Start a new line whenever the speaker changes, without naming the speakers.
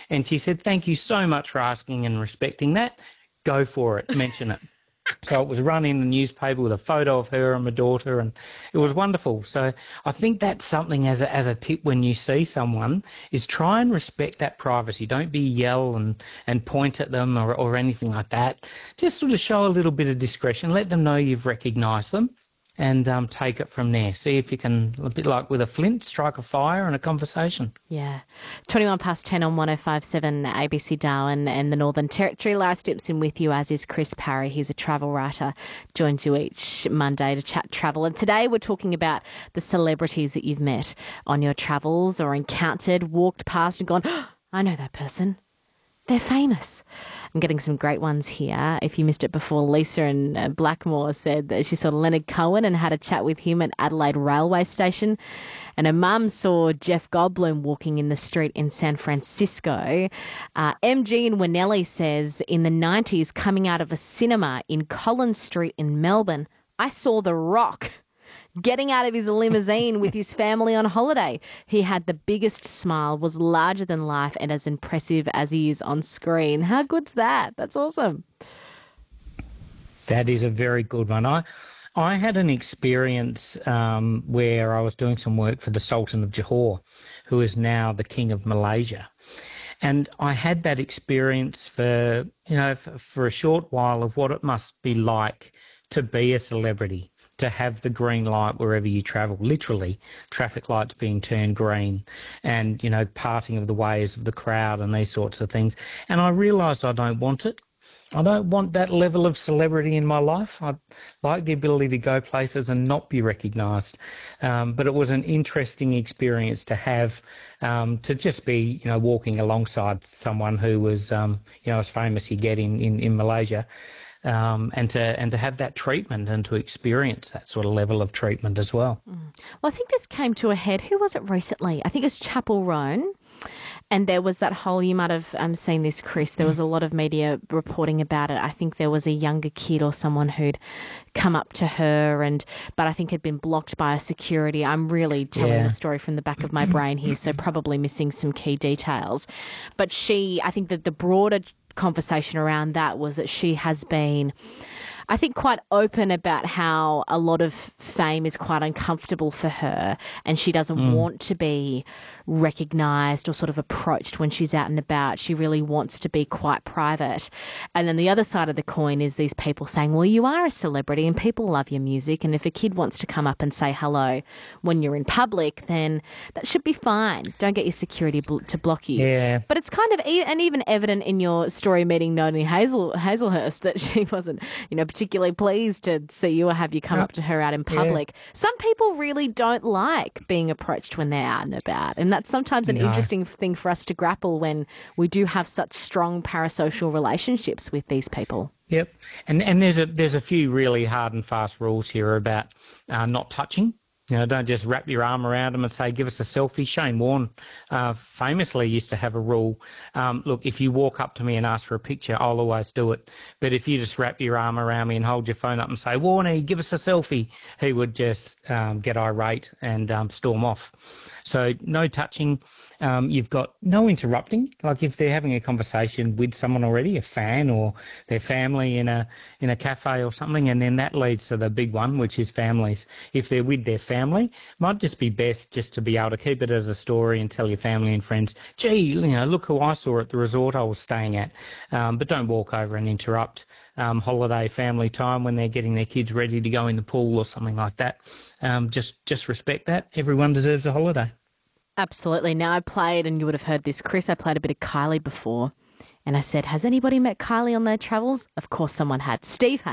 And she said, thank you so much for asking and respecting that. Go for it. Mention it. So it was run in the newspaper with a photo of her and my daughter, and it was wonderful. So I think that's something as a tip when you see someone is try and respect that privacy. Don't be yell and point at them or anything like that. Just sort of show a little bit of discretion. Let them know you've recognised them and take it from there. See if you can, a bit like with a flint, strike a fire in a conversation.
Yeah. 21 past 10 on 105.7 ABC Darwin and the Northern Territory. Lara Stimpson with you, as is Chris Parry. He's a travel writer, joins you each Monday to chat travel. And today we're talking about the celebrities that you've met on your travels or encountered, walked past and gone, oh, I know that person. They're famous. I'm getting some great ones here. If you missed it before, Lisa in Blackmore said that she saw Leonard Cohen and had a chat with him at Adelaide Railway Station. And her mum saw Jeff Goldblum walking in the street in San Francisco. MG in Winnelly says, in the 90s, coming out of a cinema in Collins Street in Melbourne, I saw The Rock getting out of his limousine with his family on holiday. He had the biggest smile, was larger than life, and as impressive as he is on screen. How good's that? That's awesome.
That is a very good one. I had an experience where I was doing some work for the Sultan of Johor, who is now the King of Malaysia. And I had that experience for a short while of what it must be like to be a celebrity, to have the green light wherever you travel, literally traffic lights being turned green and, parting of the ways of the crowd and these sorts of things. And I realised I don't want it. I don't want that level of celebrity in my life. I like the ability to go places and not be recognised. But it was an interesting experience to have, to just be, walking alongside someone who was, as famous as you get in Malaysia. And to have that treatment and to experience that sort of level of treatment as well.
Well, I think this came to a head. Who was it recently? I think it was Chapel Roan. And there was that whole, you might have seen this, Chris, there was a lot of media reporting about it. I think there was a younger kid or someone who'd come up to her, but I think had been blocked by a security. I'm really telling the story from the back of my brain here, so probably missing some key details. But I think that the broader conversation around that was that she has been, I think, quite open about how a lot of fame is quite uncomfortable for her and she doesn't want to be recognised or sort of approached when she's out and about. She really wants to be quite private. And then the other side of the coin is these people saying, well, you are a celebrity and people love your music, and if a kid wants to come up and say hello when you're in public, then that should be fine. Don't get your security to block you.
Yeah.
But it's kind of, and even evident in your story meeting Noni Hazelhurst, that she wasn't, particularly pleased to see you or have you come up to her out in public. Yeah. Some people really don't like being approached when they're out and about, and that's sometimes an interesting thing for us to grapple when we do have such strong parasocial relationships with these people.
Yep, and there's a few really hard and fast rules here about not touching. Don't just wrap your arm around them and say, give us a selfie. Shane Warne famously used to have a rule. Look, if you walk up to me and ask for a picture, I'll always do it. But if you just wrap your arm around me and hold your phone up and say, Warnie, give us a selfie, he would just get irate and storm off. So no touching. You've got no interrupting. Like if they're having a conversation with someone already, a fan or their family in a cafe or something, and then that leads to the big one, which is families. If they're with their family, might just be best just to be able to keep it as a story and tell your family and friends, gee, look who I saw at the resort I was staying at. But don't walk over and interrupt holiday family time when they're getting their kids ready to go in the pool or something like that. Just respect that. Everyone deserves a holiday.
Absolutely. Now, I played, and you would have heard this, Chris, I played a bit of Kylie before, and I said, has anybody met Kylie on their travels? Of course someone had. Steve had.